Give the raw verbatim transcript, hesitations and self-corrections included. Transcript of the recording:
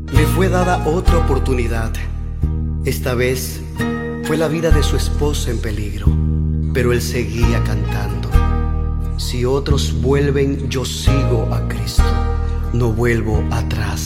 Le fue dada otra oportunidad. Esta vez fue la vida de su esposa en peligro, pero él seguía cantando: si otros vuelven, yo sigo a Cristo, no vuelvo atrás.